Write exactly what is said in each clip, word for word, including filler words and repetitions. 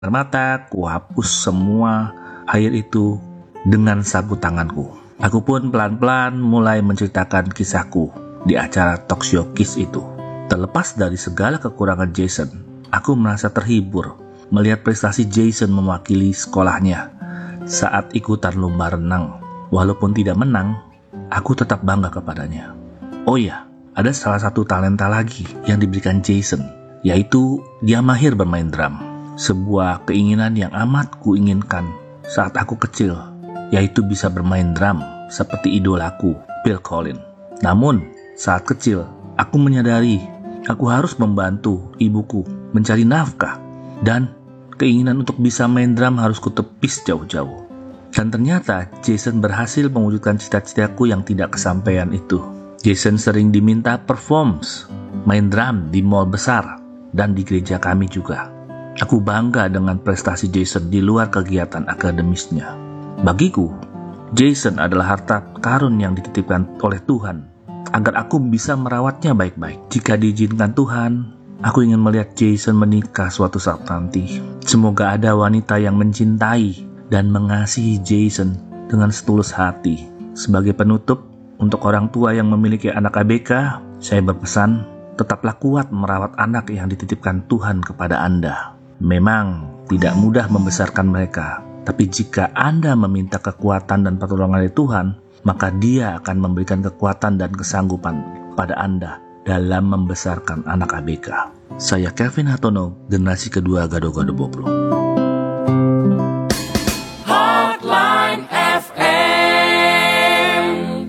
mata, kuhapus semua air itu dengan sapu tanganku. Aku pun pelan-pelan mulai menceritakan kisahku di acara talk show Kiss itu. Terlepas dari segala kekurangan Jason, aku merasa terhibur melihat prestasi Jason mewakili sekolahnya saat ikutan lomba renang. Walaupun tidak menang, aku tetap bangga kepadanya. Oh ya, ada salah satu talenta lagi yang diberikan Jason, yaitu dia mahir bermain drum. Sebuah keinginan yang amat kuinginkan saat aku kecil, yaitu bisa bermain drum seperti idolaku, Phil Collins. Namun, saat kecil, aku menyadari aku harus membantu ibuku mencari nafkah, dan keinginan untuk bisa main drum harus kutepis jauh-jauh. Dan ternyata Jason berhasil mewujudkan cita-citaku yang tidak kesampaian itu. Jason sering diminta performs, main drum di mall besar, dan di gereja kami juga. Aku bangga dengan prestasi Jason di luar kegiatan akademisnya. Bagiku, Jason adalah harta karun yang dititipkan oleh Tuhan, agar aku bisa merawatnya baik-baik. Jika diizinkan Tuhan, aku ingin melihat Jason menikah suatu saat nanti. Semoga ada wanita yang mencintai dan mengasihi Jason dengan setulus hati. Sebagai penutup, untuk orang tua yang memiliki anak A B K, saya berpesan, tetaplah kuat merawat anak yang dititipkan Tuhan kepada Anda. Memang tidak mudah membesarkan mereka, tapi jika Anda meminta kekuatan dan pertolongan dari Tuhan, maka Dia akan memberikan kekuatan dan kesanggupan pada Anda dalam membesarkan anak A B K. Saya Kevin Hartono, generasi kedua Gado-Gado Bobro. Hotline F M.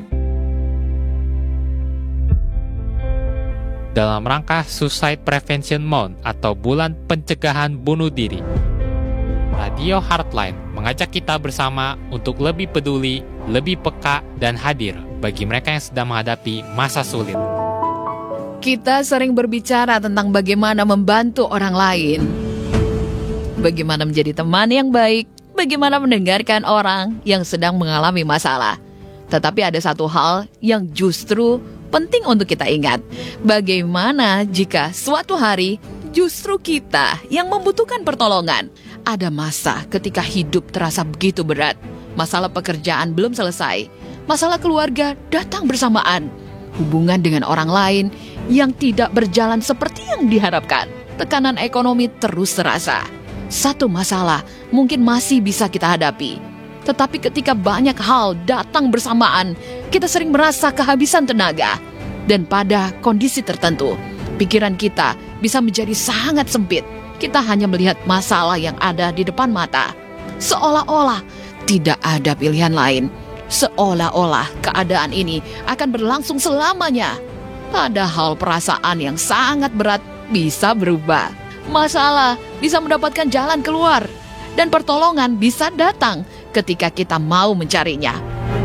Dalam rangka Suicide Prevention Month atau Bulan Pencegahan Bunuh Diri, Radio Heartline mengajak kita bersama untuk lebih peduli, lebih peka, dan hadir bagi mereka yang sedang menghadapi masa sulit. Kita sering berbicara tentang bagaimana membantu orang lain, bagaimana menjadi teman yang baik, bagaimana mendengarkan orang yang sedang mengalami masalah. Tetapi ada satu hal yang justru penting untuk kita ingat. Bagaimana jika suatu hari justru kita yang membutuhkan pertolongan? Ada masa ketika hidup terasa begitu berat. Masalah pekerjaan belum selesai. Masalah keluarga datang bersamaan. Hubungan dengan orang lain yang tidak berjalan seperti yang diharapkan. Tekanan ekonomi terus terasa. Satu masalah mungkin masih bisa kita hadapi. Tetapi ketika banyak hal datang bersamaan, kita sering merasa kehabisan tenaga. Dan pada kondisi tertentu, pikiran kita bisa menjadi sangat sempit. Kita hanya melihat masalah yang ada di depan mata. Seolah-olah tidak ada pilihan lain. Seolah-olah keadaan ini akan berlangsung selamanya. Padahal perasaan yang sangat berat bisa berubah. Masalah bisa mendapatkan jalan keluar. Dan pertolongan bisa datang ketika kita mau mencarinya.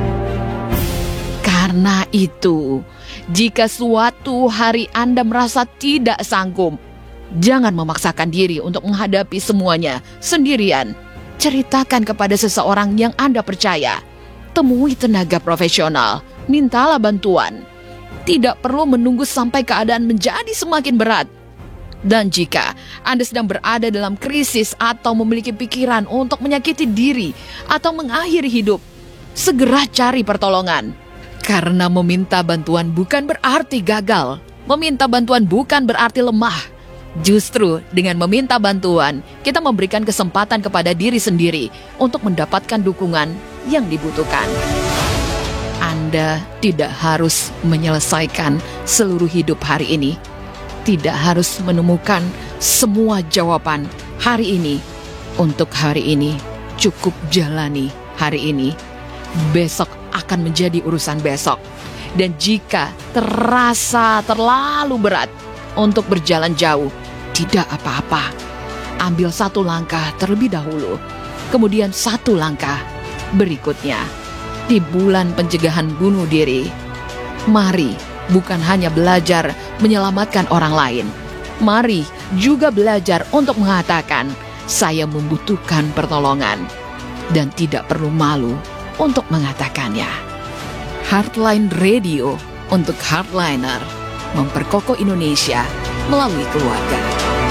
Karena itu, jika suatu hari Anda merasa tidak sanggup, jangan memaksakan diri untuk menghadapi semuanya sendirian. Ceritakan kepada seseorang yang Anda percaya. Temui tenaga profesional, mintalah bantuan. Tidak perlu menunggu sampai keadaan menjadi semakin berat. Dan jika Anda sedang berada dalam krisis atau memiliki pikiran untuk menyakiti diri atau mengakhiri hidup, segera cari pertolongan. Karena meminta bantuan bukan berarti gagal. Meminta bantuan bukan berarti lemah. Justru dengan meminta bantuan, kita memberikan kesempatan kepada diri sendiri untuk mendapatkan dukungan yang dibutuhkan. Anda tidak harus menyelesaikan seluruh hidup hari ini. Tidak harus menemukan semua jawaban hari ini. Untuk hari ini, cukup jalani hari ini. Besok akan menjadi urusan besok. Dan jika terasa terlalu berat untuk berjalan jauh, tidak apa-apa. Ambil satu langkah terlebih dahulu, kemudian satu langkah berikutnya. Di bulan pencegahan bunuh diri, mari bukan hanya belajar menyelamatkan orang lain. Mari juga belajar untuk mengatakan, saya membutuhkan pertolongan. Dan tidak perlu malu untuk mengatakannya. Heartline Radio untuk Heartliner, memperkokoh Indonesia melalui keluarga.